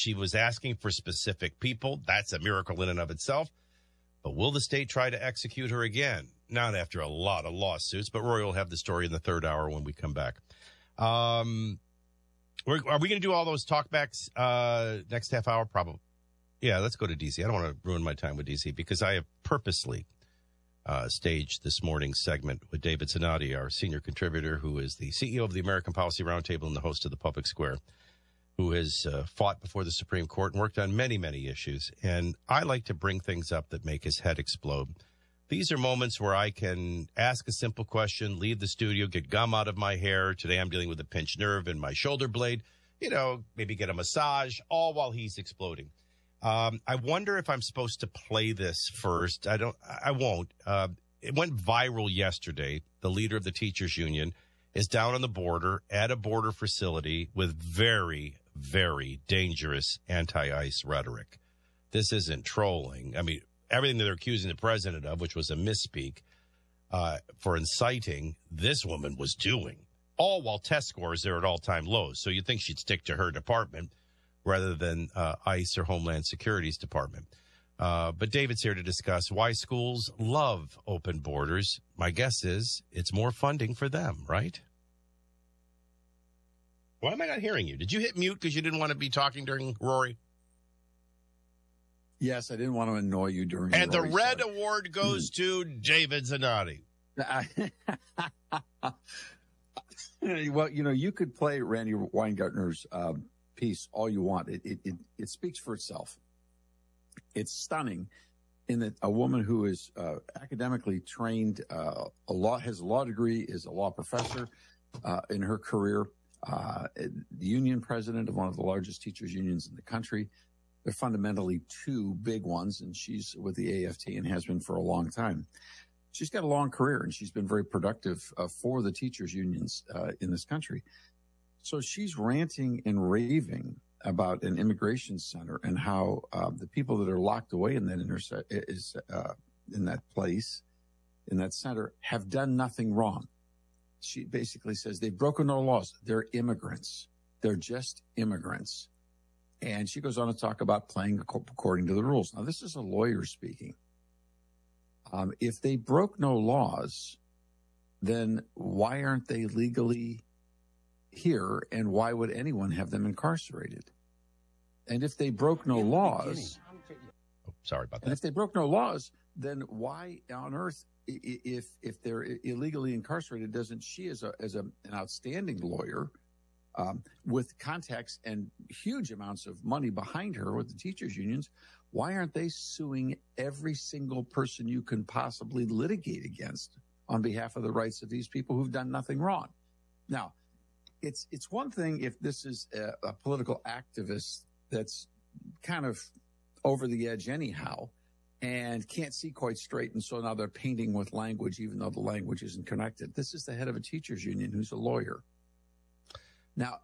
she was asking for specific people. That's a miracle in and of itself. But will the state try to execute her again? Not after a lot of lawsuits, but Rory will have the story in the third hour when we come back. Are we going to do all those talkbacks next half hour? Probably. Yeah, let's go to DC. I don't want to ruin my time with DC because I have purposely staged this morning's segment with David Zanotti, our senior contributor, who is the CEO of the American Policy Roundtable and the host of the Public Square, who has fought before the Supreme Court and worked on many, many issues. And I like to bring things up that make his head explode. These are moments where I can ask a simple question, leave the studio, get gum out of my hair. Today I'm dealing with a pinched nerve in my shoulder blade. Maybe get a massage, all while he's exploding. I wonder if I'm supposed to play this first. I won't. It went viral yesterday. The leader of the teachers union is down on the border at a border facility with very, very dangerous anti-ICE rhetoric. This isn't trolling. I mean, everything that they're accusing the president of, which was a misspeak for inciting, this woman was doing, all while test scores are at all-time lows. So you'd think she'd stick to her department rather than ICE or Homeland Security's department. But David's here to discuss why schools love open borders. My guess is it's more funding for them, right? Why am I not hearing you? Did you hit mute because you didn't want to be talking during Rory? Yes, I didn't want to annoy you during And Rory, the red award goes to David Zanotti. Well, you could play Randy Weingartner's piece all you want. It speaks for itself. It's stunning in that a woman who is academically trained, has a law degree, is a law professor in her career, the union president of one of the largest teachers unions in the country. They're fundamentally two big ones, and she's with the AFT and has been for a long time. She's got a long career, and she's been very productive for the teachers unions in this country. So she's ranting and raving about an immigration center and how the people that are locked away in that in that place, in that center, have done nothing wrong. She basically says they've broken no laws. They're immigrants. They're just immigrants. And she goes on to talk about playing according to the rules. Now, this is a lawyer speaking. If they broke no laws, then why aren't they legally here, and why would anyone have them incarcerated? And if they broke no laws, sorry about that. And if they broke no laws, then why on earth, if they're illegally incarcerated, doesn't she, as an outstanding lawyer, with contacts and huge amounts of money behind her with the teachers unions, why aren't they suing every single person you can possibly litigate against on behalf of the rights of these people who've done nothing wrong? Now, it's one thing if this is a political activist that's kind of over the edge anyhow and can't see quite straight, and so now they're painting with language even though the language isn't connected. This is the head of a teachers union who's a lawyer. Now,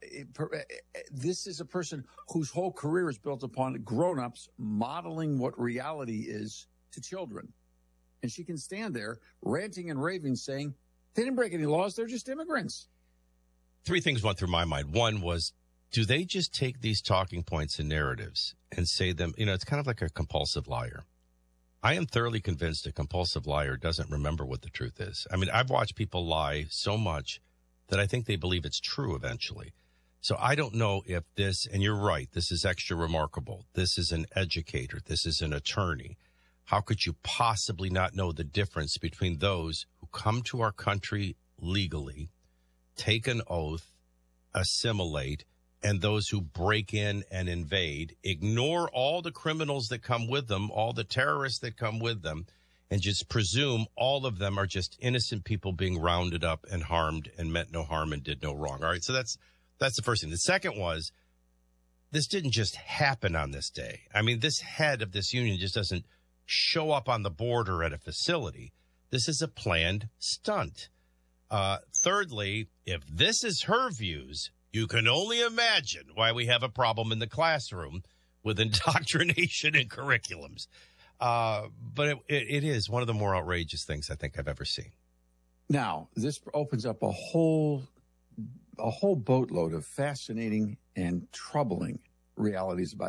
this is a person whose whole career is built upon grown-ups modeling what reality is to children. And she can stand there ranting and raving saying, they didn't break any laws, they're just immigrants. Three things went through my mind. One was, do they just take these talking points and narratives and say them, it's kind of like a compulsive liar. I am thoroughly convinced a compulsive liar doesn't remember what the truth is. I mean, I've watched people lie so much that I think they believe it's true eventually. So I don't know if this, and you're right, this is extra remarkable. This is an educator. This is an attorney. How could you possibly not know the difference between those who come to our country legally, take an oath, assimilate, and those who break in and invade, ignore all the criminals that come with them, all the terrorists that come with them, and just presume all of them are just innocent people being rounded up and harmed and meant no harm and did no wrong. All right, so that's the first thing. The second was, this didn't just happen on this day. I mean, this head of this union just doesn't show up on the border at a facility. This is a planned stunt. Thirdly, if this is her views, you can only imagine why we have a problem in the classroom with indoctrination and curriculums. But it is one of the more outrageous things I think I've ever seen. Now, this opens up a whole boatload of fascinating and troubling realities about